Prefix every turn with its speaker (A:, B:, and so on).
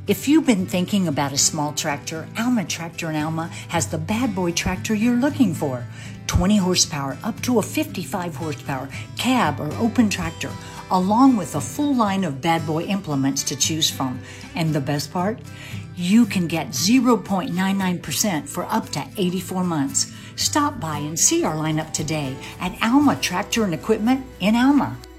A: If you've been thinking about a small tractor, Alma Tractor in Alma has the bad boy tractor you're looking for. 20 horsepower up to a 55 horsepower cab or open tractor, along with a full line of bad boy implements to choose from. And the best part? You can get 0.99% for up to 84 months. Stop by and see our lineup today at Alma Tractor and Equipment in Alma.